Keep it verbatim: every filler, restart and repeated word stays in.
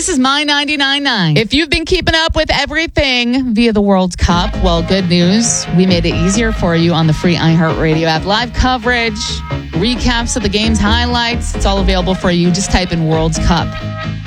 This is My ninety-nine point nine. If you've been keeping up with everything via the World Cup, well, good news. We made it easier for you on the free iHeartRadio app. Live coverage, recaps of the game's highlights. It's all available for you. Just type in World Cup